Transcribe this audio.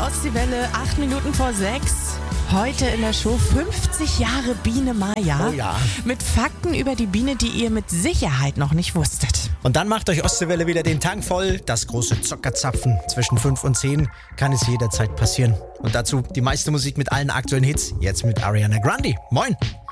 Ostseewelle, 8 Minuten vor 6. Heute in der Show 50 Jahre Biene Maya. Oh ja. Mit Fakten über die Biene, die ihr mit Sicherheit noch nicht wusstet. Und dann macht euch Ostseewelle wieder den Tank voll. Das große Zockerzapfen zwischen 5 und 10 kann es jederzeit passieren. Und dazu die meiste Musik mit allen aktuellen Hits. Jetzt mit Ariana Grande. Moin!